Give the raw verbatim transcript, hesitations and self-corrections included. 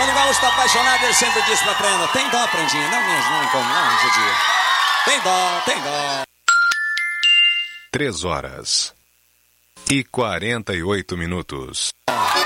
Quando o gaúcho tá apaixonado, ele sempre diz pra prenda: tem dó, prendinha, não mesmo, não como, não, judia. Tem dó, tem dó. Três horas e quarenta e oito minutos.